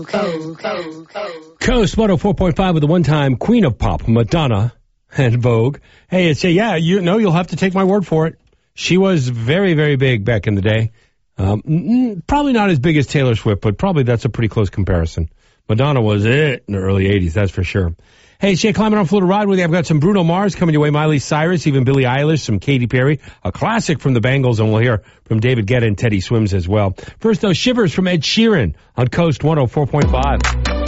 Coast 104.5 with the one-time queen of pop, Madonna and Vogue. Hey, it's you'll have to take my word for it. She was very, very big back in the day. Probably not as big as Taylor Swift, but probably that's a pretty close comparison. Madonna was it in the early 80s, that's for sure. Hey, Shay, climbing on Florida Ride with you. I've got some Bruno Mars coming your way, Miley Cyrus, even Billie Eilish, some Katy Perry, a classic from the Bangles, and we'll hear from David Guetta and Teddy Swims as well. First, though, Shivers from Ed Sheeran on Coast 104.5.